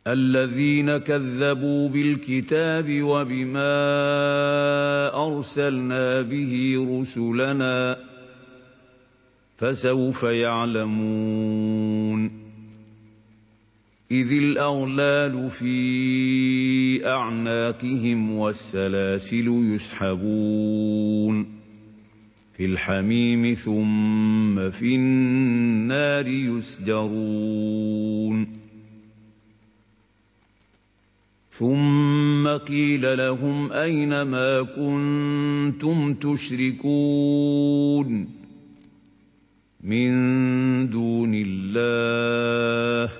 الذين كذبوا بالكتاب وبما أرسلنا به رسلنا فسوف يعلمون إذ الأغلال في أعناقهم والسلاسل يسحبون في الحميم ثم في النار يسجرون ثم قيل لهم أين ما كنتم تشركون من دون الله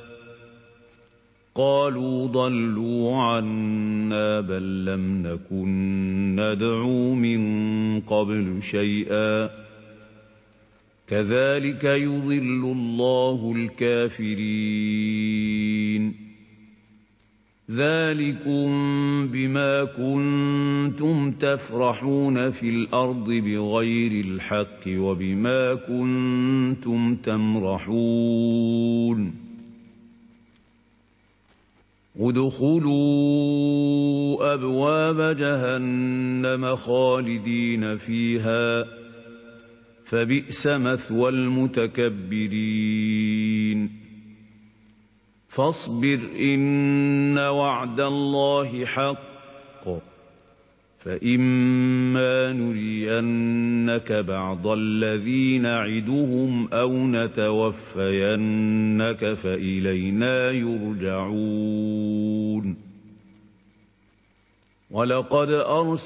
قالوا ضلوا عنا بل لم نكن ندعو من قبل شيئا كذلك يضل الله الكافرين ذلكم بما كنتم تفرحون في الأرض بغير الحق وبما كنتم تمرحون ادخلوا أبواب جهنم خالدين فيها فبئس مثوى المتكبرين فاصبر إن وعد الله حق فإما نرينك بعض الذي نعدهم أو نتوفينك فإلينا يرجعون ولقد